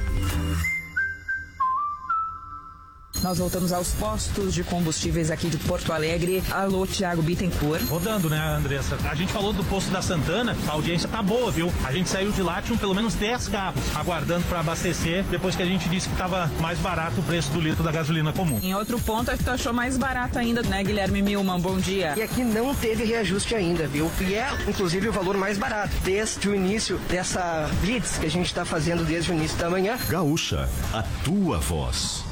Nós voltamos aos postos de combustíveis aqui de Porto Alegre. Alô, Thiago Bittencourt. Rodando, né, Andressa? A gente falou do posto da Santana, a audiência tá boa, viu? A gente saiu de lá, tinham pelo menos dez carros aguardando para abastecer, depois que a gente disse que tava mais barato o preço do litro da gasolina comum. Em outro ponto, acho que tu achou mais barato ainda, né, Guilherme Milman? Bom dia. E aqui não teve reajuste ainda, viu? E é, inclusive, o valor mais barato desde o início dessa blitz que a gente tá fazendo desde o início da manhã. Gaúcha, a tua voz.